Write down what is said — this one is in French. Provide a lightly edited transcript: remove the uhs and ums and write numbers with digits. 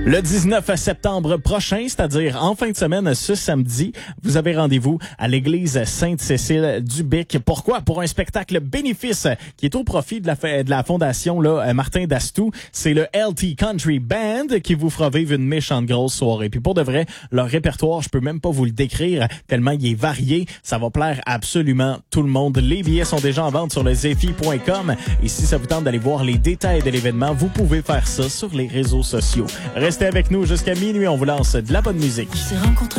Le 19 septembre prochain, c'est-à-dire en fin de semaine, ce samedi, vous avez rendez-vous à l'église Sainte-Cécile du Bic. Pourquoi? Pour un spectacle bénéfice qui est au profit de la fondation Martin Dastou. C'est le LT Country Band qui vous fera vivre une méchante grosse soirée. Puis pour de vrai, leur répertoire, je peux même pas vous le décrire tellement il est varié. Ça va plaire à absolument tout le monde. Les billets sont déjà en vente sur le Zephy.com. Et si ça vous tente d'aller voir les détails de l'événement, vous pouvez faire ça sur les réseaux sociaux. Restez avec nous jusqu'à minuit, on vous lance de la bonne musique.